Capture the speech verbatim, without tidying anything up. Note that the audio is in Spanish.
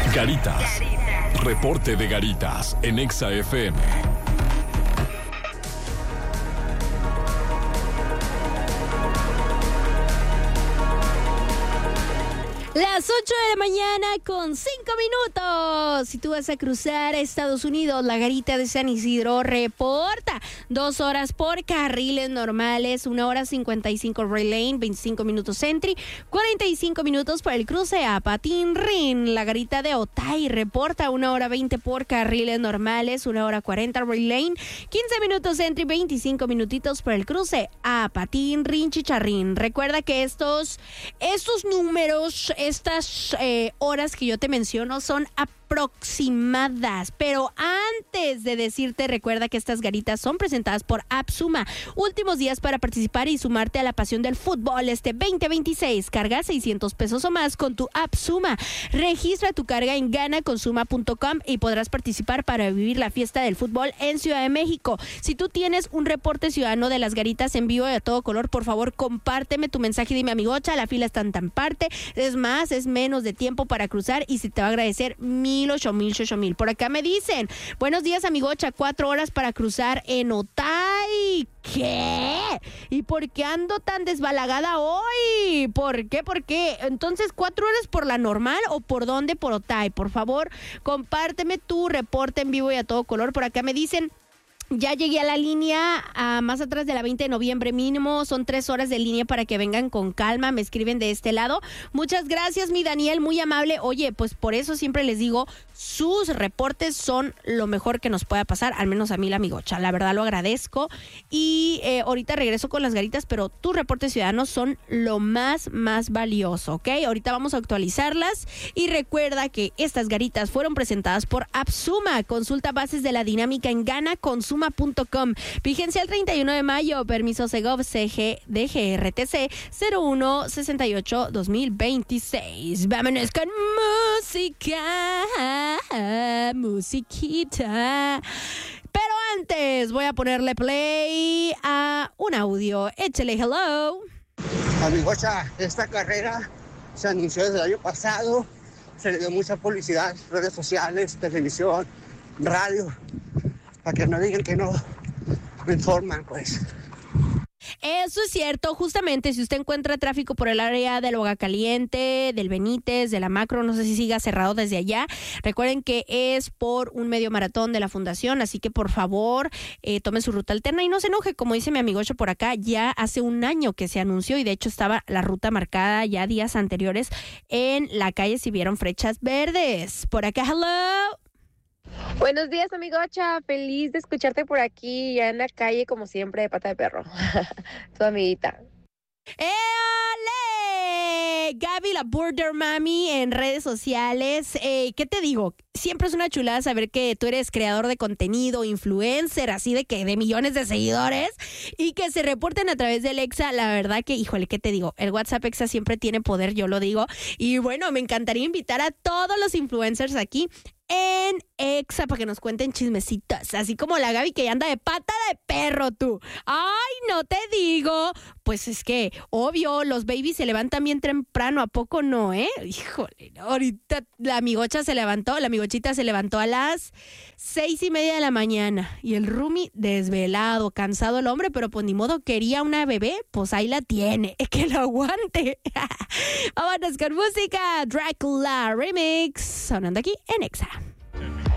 Garitas. Reporte de Garitas en Exa F M. Las ocho de la mañana con cinco minutos. Si tú vas a cruzar a Estados Unidos, la Garita de San Isidro reporta dos horas por carriles normales, una hora cincuenta y cinco Ray Lane, veinticinco minutos Entry, cuarenta y cinco minutos para el cruce a Patín Rin. La Garita de Otay reporta una hora veinte por carriles normales, una hora cuarenta Ray Lane, quince minutos Entry, veinticinco minutitos para el cruce a Patín Rin Chicharrín. Recuerda que estos, estos números, estas eh, horas que yo te menciono son aproximadas, pero antes de decirte, recuerda que estas garitas son presentadas por AppSuma. Últimos días para participar y sumarte a la pasión del fútbol este veinte veintiséis. Carga seiscientos pesos o más con tu AppSuma. Registra tu carga en gana consuma punto com y podrás participar para vivir la fiesta del fútbol en Ciudad de México. Si tú tienes un reporte ciudadano de las garitas en vivo y a todo color, por favor, compárteme tu mensaje y dime, amigocha, la fila está en tan parte. Es más, es menos de tiempo para cruzar y se te va a agradecer mil, ocho mil, ocho mil. Por acá me dicen, buenos días, amigocha, cuatro horas para cruzar en Otay. ¿Qué? ¿Y por qué ando tan desbalagada hoy? ¿Por qué? ¿Por qué? Entonces, ¿cuatro horas por la normal o por dónde? Por Otay. Por favor, compárteme tu reporte en vivo y a todo color. Por acá me dicen, ya llegué a la línea, a más atrás de la veinte de noviembre mínimo, son tres horas de línea para que vengan con calma, me escriben de este lado. Muchas gracias, mi Daniel, muy amable. Oye, pues por eso siempre les digo, sus reportes son lo mejor que nos pueda pasar, al menos a mí, la amigocha, la verdad lo agradezco. Y eh, ahorita regreso con las garitas, pero tus reportes ciudadanos son lo más, más valioso, ¿ok? Ahorita vamos a actualizarlas y recuerda que estas garitas fueron presentadas por AppSuma. Consulta bases de la dinámica en gana consuma punto com. Vigencia el treinta y uno de mayo. Permiso Segov C G D G R T C cero uno sesenta y ocho dos mil veintiséis. Vámonos con música, musiquita. Pero antes voy a ponerle play a un audio. Échale hello. Amigocha, esta carrera se anunció desde el año pasado, se le dio mucha publicidad, redes sociales, televisión, radio, para que no digan que no me informan, pues. Eso es cierto, justamente si usted encuentra tráfico por el área del Boca Caliente, del Benítez, de la Macro, no sé si siga cerrado desde allá, recuerden que es por un medio maratón de la fundación, así que por favor eh, tomen su ruta alterna y no se enoje, como dice mi amigocho por acá, ya hace un año que se anunció y de hecho estaba la ruta marcada ya días anteriores en la calle si vieron flechas verdes. Por acá, hello. Buenos días, amigocha. Feliz de escucharte por aquí, ya en la calle, como siempre, de pata de perro. Tu amiguita. ¡Éale! Gaby, la Border Mami, en redes sociales. Eh, ¿Qué te digo? Siempre es una chulada saber que tú eres creador de contenido, influencer, así de que de millones de seguidores y que se reporten a través del Exa. La verdad que, híjole, ¿qué te digo? El WhatsApp Exa siempre tiene poder, yo lo digo. Y bueno, me encantaría invitar a todos los influencers aquí en Exa para que nos cuenten chismecitos, así como la Gaby que ya anda de pata de perro, tú. Ay, no te digo. Pues es que, obvio, los babies se levantan bien temprano, ¿a poco no, eh? Híjole, no, ahorita la amigocha se levantó, la amigochita se levantó a las seis y media de la mañana y el roomie desvelado, cansado el hombre, pero pues ni modo, quería una bebé, pues ahí la tiene, que lo aguante. Vámonos con música, Dracula Remix, sonando aquí en Exa.